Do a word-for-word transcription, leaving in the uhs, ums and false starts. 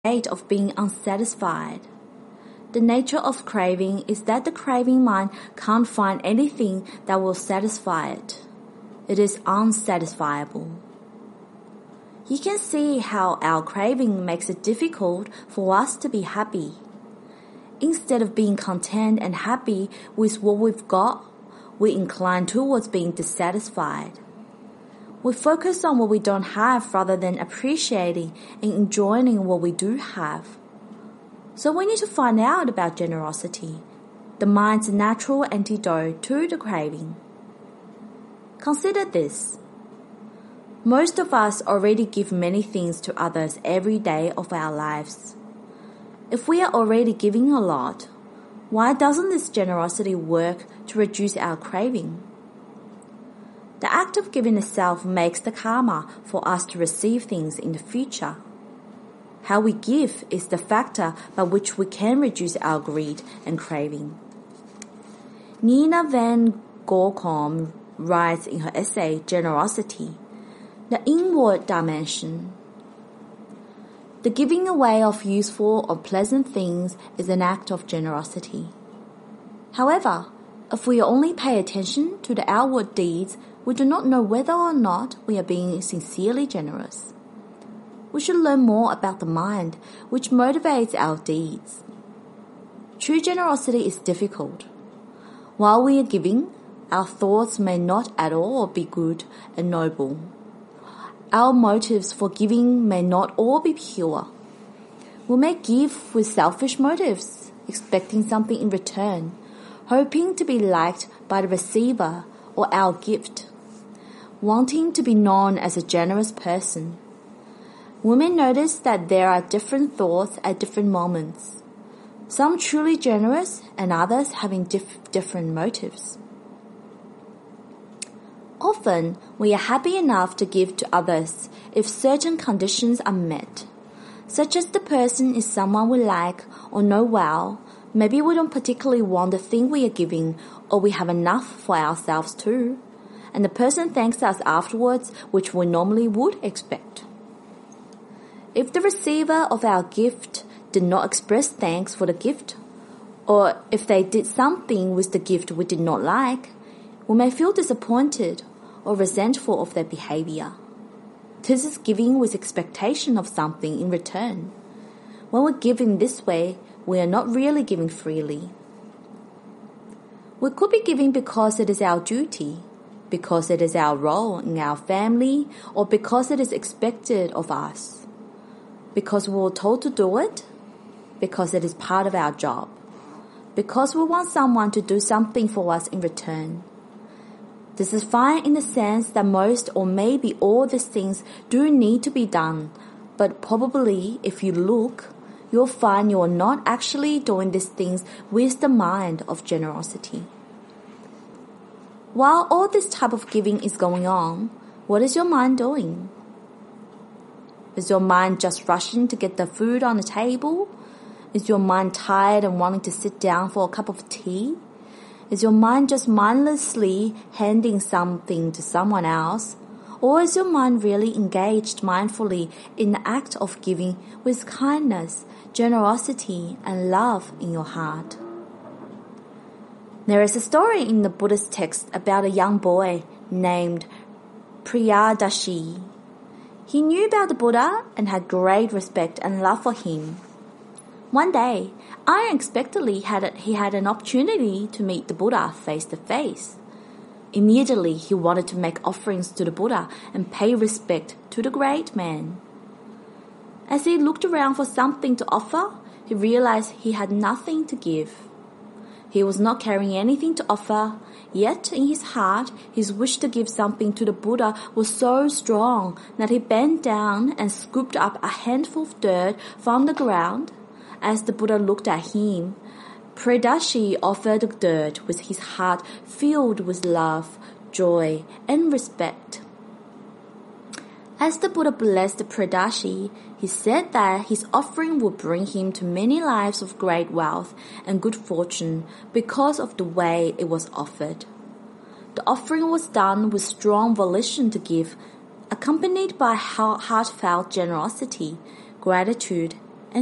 state of being unsatisfied. The nature of craving is that the craving mind can't find anything that will satisfy it. It is unsatisfiable. You can see how our craving makes it difficult for us to be happy. Instead of being content and happy with what we've got, we incline towards being dissatisfied. We focus on what we don't have rather than appreciating and enjoying what we do have. So we need to find out about generosity, the mind's natural antidote to the craving. Consider this. Most of us already give many things to others every day of our lives. If we are already giving a lot, why doesn't this generosity work to reduce our craving? The act of giving itself makes the karma for us to receive things in the future. How we give is the factor by which we can reduce our greed and craving. Nina van Gorkom writes in her essay, Generosity, the inward dimension. The giving away of useful or pleasant things is an act of generosity. However, if we only pay attention to the outward deeds, we do not know whether or not we are being sincerely generous. We should learn more about the mind, which motivates our deeds. True generosity is difficult. While we are giving, our thoughts may not at all be good and noble. Our motives for giving may not all be pure. We may give with selfish motives, expecting something in return, hoping to be liked by the receiver or our gift, wanting to be known as a generous person. We may notice that there are different thoughts at different moments, some truly generous and others having dif- different motives. Often, we are happy enough to give to others if certain conditions are met, such as the person is someone we like or know well. Maybe we don't particularly want the thing we are giving, or we have enough for ourselves too, and the person thanks us afterwards, which we normally would expect. If the receiver of our gift did not express thanks for the gift, or if they did something with the gift we did not like, we may feel disappointed or resentful of their behavior. This is giving with expectation of something in return. When we give in this way, we are not really giving freely. We could be giving because it is our duty, because it is our role in our family, or because it is expected of us. Because we were told to do it, because it is part of our job, because we want someone to do something for us in return. This is fine in the sense that most or maybe all these things do need to be done, but probably if you look, you'll find you're not actually doing these things with the mind of generosity. While all this type of giving is going on, what is your mind doing? Is your mind just rushing to get the food on the table? Is your mind tired and wanting to sit down for a cup of tea? Is your mind just mindlessly handing something to someone else? Or is your mind really engaged mindfully in the act of giving with kindness, generosity, and love in your heart? There is a story in the Buddhist text about a young boy named Priyadashi. He knew about the Buddha and had great respect and love for him. One day, unexpectedly, had a, he had an opportunity to meet the Buddha face to face. Immediately, he wanted to make offerings to the Buddha and pay respect to the great man. As he looked around for something to offer, he realized he had nothing to give. He was not carrying anything to offer, yet in his heart, his wish to give something to the Buddha was so strong that he bent down and scooped up a handful of dirt from the ground. As the Buddha looked at him, Priyadashi offered the dirt with his heart filled with love, joy, and respect. As the Buddha blessed Priyadashi, he said that his offering would bring him to many lives of great wealth and good fortune because of the way it was offered. The offering was done with strong volition to give, accompanied by heartfelt generosity, gratitude,